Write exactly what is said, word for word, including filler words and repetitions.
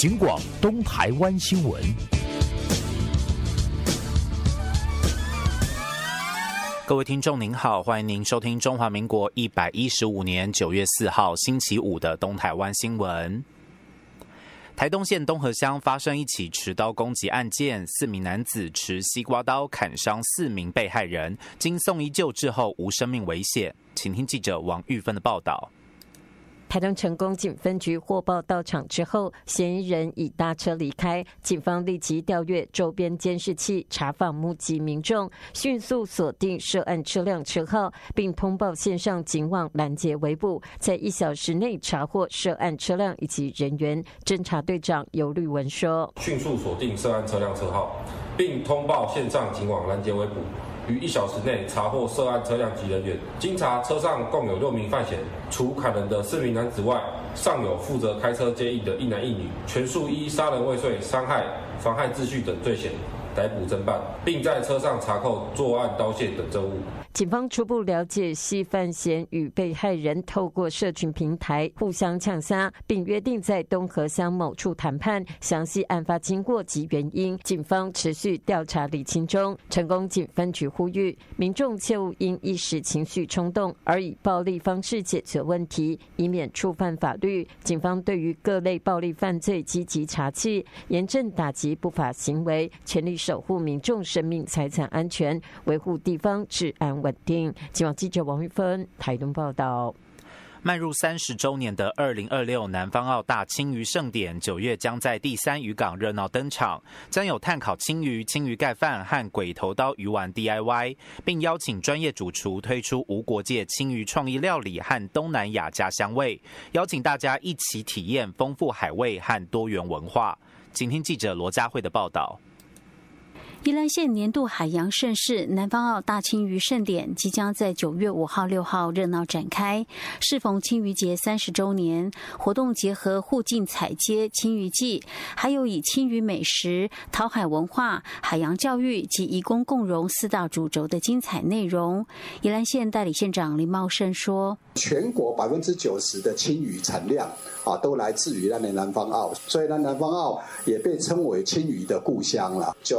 警广东台湾新闻。各位听众您好，欢迎您收听中华民国一百一十五年九月四号星期五的东台湾新闻。台东县东河乡发生一起持刀攻击案件，四名男子持西瓜刀砍伤四名被害人，经送医救治后无生命危险。请听记者王玉芬的报道。 台东成功警分局获报到场之后，嫌疑人已搭车离开，警方立即调阅周边监视器，查访目击民众，迅速锁定涉案车辆车号，并通报线上警网拦截围捕，在一小时内查获涉案车辆以及人员。侦查队长尤律文说： 迅速锁定涉案车辆车号，并通报线上警网拦截围捕。于一小时内查获涉案车辆及人员。经查，车上共有六名犯嫌，除砍人的四名男子外，尚有负责开车接应的一男一女，全数依杀人未遂、伤害、妨害秩序等罪嫌逮捕侦办，并在车上查扣作案刀械等证物。 警方初步了解，系犯嫌与被害人透过社群平台互相呛杀，并约定在东河乡某处谈判。详细案发经过及原因，警方持续调查厘清中。成功警分局呼吁民众切勿因一时情绪冲动而以暴力方式解决问题，以免触犯法律。警方对于各类暴力犯罪积极查缉，严正打击不法行为，全力守护民众生命财产安全，维护地方治安稳定。警网记者王玉芬台东报道。 迈入三十周年的二零二六南方澳大青鱼盛典，九月将在第三渔港热闹登场，将有炭烤青鱼、青鱼盖饭和鬼头刀鱼丸 D I Y， 并邀请专业主厨推出无国界青鱼创意料理和东南亚家乡味，邀请大家一起体验丰富海味和多元文化。请听记者罗佳慧的报道。 宜兰县年度海洋盛事南方澳大青鱼盛典即将在九月五号、六号热闹展开。适逢青鱼节三十周年，活动结合互进采接、青鱼季，还有以青鱼美食、讨海文化、海洋教育及移工共融四大主轴的精彩内容。宜兰县代理县长林茂胜说：“ 全国百分之九十的青鱼产量啊，都来自于咱的南方澳，所以呢，南方澳也被称为青鱼的故乡了。就